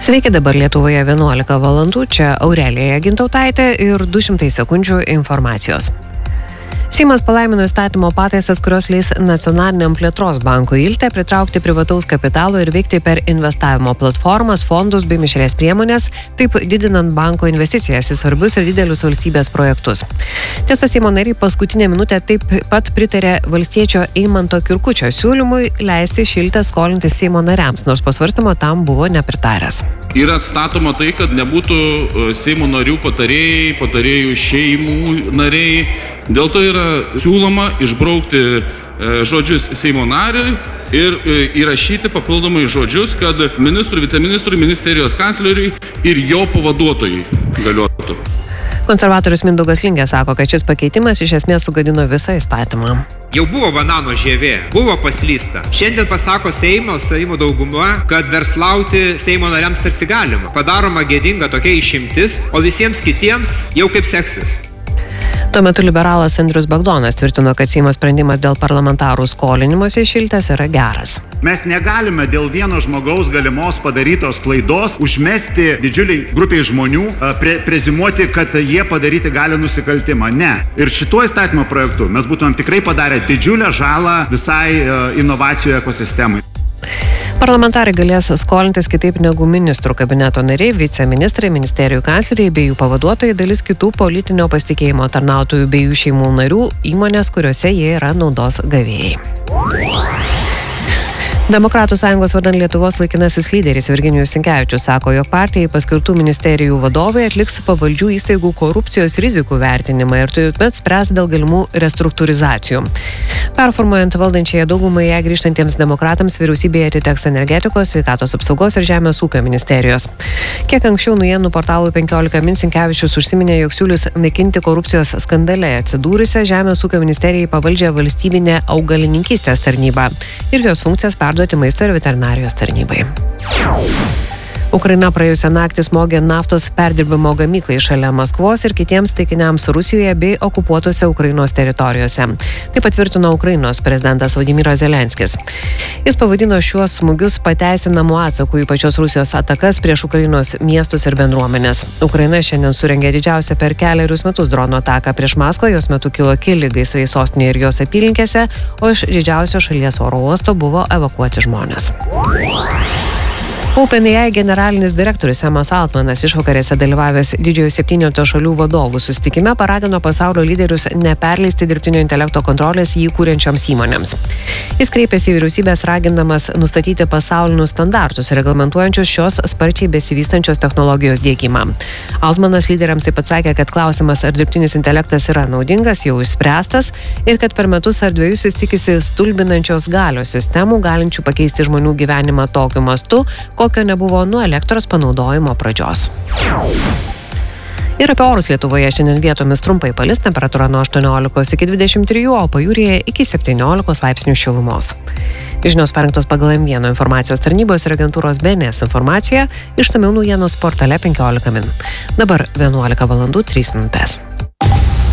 Sveiki, dabar Lietuvoje 11 valandų, čia Aurelija Gintautaitė ir 200 sekundžių informacijos. Seimas palaimino įstatymo pataisas, kurios leis Nacionaliniam plėtros bankui ILTE pritraukti privataus kapitalo ir veikti per investavimo platformas, fondus bei mišrės priemonės, taip didinant banko investicijas į svarbius ir didelius valstybės projektus. Tiesa, Seimo nariai paskutinę minutę taip pat pritarė valstiečio Eimanto Kirkučio siūlymui leisti iš ILTE skolintis Seimo nariams, nors po svarstymo tam buvo nepritaręs. Yra atstatoma tai, kad nebūtų Seimo narių patarėjų šeimų nariai. Dėl to yra siūloma išbraukti žodžius Seimo nariui ir įrašyti papildomai žodžius, kad ministrui, viceministrui, ministerijos kancleriui ir jo pavaduotojui galiotų. Konservatorius Mindaugas Lingė sako, kad šis pakeitimas iš esmės sugadino visą įstatymą. Jau buvo banano žievė, buvo paslysta. Šiandien pasako Seimo dauguma, kad verslauti Seimo nariams tarsi galima. Padaroma gėdinga tokia išimtis, o visiems kitiems jau kaip seksis. Tuo metu liberalas Andrius Bagdonas tvirtino, kad Seimo sprendimas dėl parlamentarų skolinimosi iš ILTES yra geras. Mes negalime dėl vieno žmogaus galimos padarytos klaidos užmesti didžiuliai grupiai žmonių, prezimuoti, kad jie padaryti gali nusikaltimą. Ne. Ir šituo įstatymo projektu mes būtumėm tikrai padarę didžiulę žalą visai inovacijų ekosistemai. Parlamentarai galės skolintis kitaip negu ministrų kabineto nariai, viceministrai, ministerijų kancleriai bei jų pavaduotojai, dalis kitų politinio pasitikėjimo tarnautojų bei jų šeimų narių, įmonės, kuriuose jie yra naudos gavėjai. Demokratų sąjungos vardan Lietuvos laikinasis lyderis Virginijus Sinkevičius sako, jog partijai paskirtų ministerijų vadovai atliks pavaldžių įstaigų korupcijos rizikų vertinimą ir tuomet spręs dėl galimų restruktūrizacijų. Performuojant valdančiąją daugumą ją grįžtantiems demokratams vyriausybėje atiteks energetikos, sveikatos apsaugos ir žemės ūkio ministerijos. Kiek anksčiau naujienų portalui 15 min Sinkevičius užsiminė, jog siūlys naikinti korupcijos skandale atsidūrusią žemės ūkio ministerijai pavaldžią valstybinę augalininkystės tarnybą ir jos funkcijas perduoti maisto ir veterinarijos tarnybai. Ukraina praėjusią naktį smogė naftos perdirbimo gamyklai šalia Maskvos ir kitiems taikiniams Rusijoje bei okupuotose Ukrainos teritorijose. Tai patvirtino Ukrainos prezidentas Vladimiras Zelenskis. Jis pavadino šiuos smūgius pateisinamu atsaku į pačios Rusijos atakas prieš Ukrainos miestus ir bendruomenės. Ukraina šiandien surengė didžiausią per 4 metus drono ataką prieš Maskvą, jos metu kilo keli gaisrai sostinėje ir jos apylinkėse, o iš didžiausio šalies oro uosto buvo evakuoti žmonės. OpenAI generalinis direktorius Samas Altmanas išvakarėse dalyvavęs didžiojo 7 šalių vadovų susitikime paragino pasaulio lyderius neperleisti dirbtinio intelekto kontrolės jį kūrenčioms įmonėms. Jis kreipėsi į vyriausybės ragindamas nustatyti pasaulinius standartus, reglamentuojančius šios sparčiai besivystančios technologijos diegimą. Altmanas lyderiams taip pat sakė, kad klausimas, ar dirbtinis intelektas yra naudingas, jau išspręstas ir kad per metus ar 2 jis tikisi stulbinančios galios sistemų, galinčių pakeisti žmonių gyvenimą tokiu mastu, kokio nebuvo nuo elektros panaudojimo pradžios. Ir apie orus Lietuvoje šiandien vietomis trumpai palis, temperatūra nuo 18 iki 23, o pajūryje iki 17 laipsnių šilumos. Žinios parengtos pagal M1 informacijos tarnybos ir agentūros BNS informaciją, išsamiau naujienos portale 15 min. Dabar 11 valandų 3 minutės.